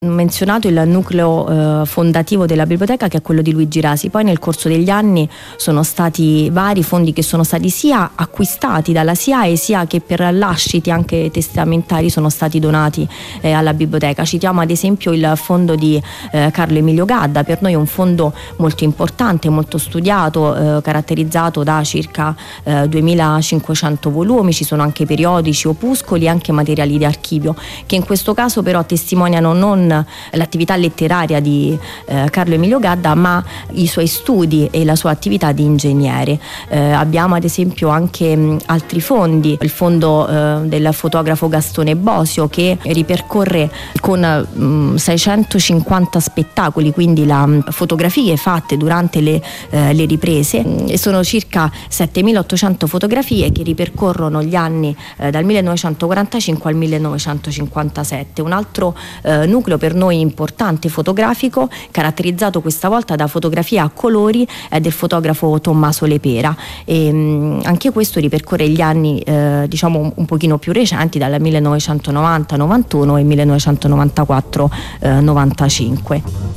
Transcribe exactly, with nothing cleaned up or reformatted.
Menzionato il nucleo eh, fondativo della biblioteca, che è quello di Luigi Rasi. Poi nel corso degli anni sono stati vari fondi che sono stati sia acquistati dalla SIAE sia che per lasciti anche testamentari sono stati donati eh, alla biblioteca. Citiamo ad esempio il fondo di eh, Carlo Emilio Gadda, per noi è un fondo molto importante, molto studiato, eh, caratterizzato da circa eh, duemilacinquecento volumi. Ci sono anche periodici, opuscoli e anche materiali di archivio, che in questo caso però testimoniano non l'attività letteraria di eh, Carlo Emilio Gadda, ma i suoi studi e la sua attività di ingegnere. Eh, abbiamo ad esempio anche mh, altri fondi, il fondo eh, del fotografo Gastone Bosio, che ripercorre con mh, seicentocinquanta spettacoli, quindi la mh, fotografie fatte durante le, eh, le riprese, mh, e sono circa settemilaottocento fotografie che ripercorrono gli anni eh, dal millenovecentoquarantacinque al millenovecentocinquantasette. Un altro eh, nucleo per noi importante fotografico, caratterizzato questa volta da fotografie a colori, è del fotografo Tommaso Lepera, e mh, anche questo ripercorre gli anni eh, diciamo un pochino più recenti, dal millenovecentonovanta novantuno e millenovecentonovantaquattro novantacinque.